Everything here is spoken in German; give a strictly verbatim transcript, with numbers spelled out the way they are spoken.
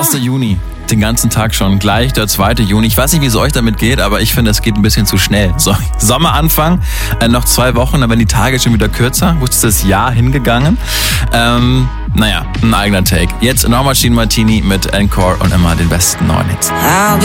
erster Juni. Den ganzen Tag schon. Gleich der zweite Juni. Ich weiß nicht, wie es euch damit geht, aber ich finde, es geht ein bisschen zu schnell. So, Sommeranfang, äh, noch zwei Wochen, dann werden die Tage schon wieder kürzer. Wo ist das Jahr hingegangen? Ähm, naja, ein eigener Take. Jetzt Norma Jean Martini mit Encore und immer den besten neuen Hits.